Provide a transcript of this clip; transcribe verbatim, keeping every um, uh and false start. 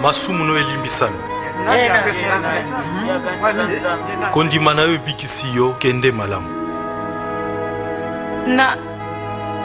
masumu no elimbisami kondima na yo ebikisi yo kende malamu na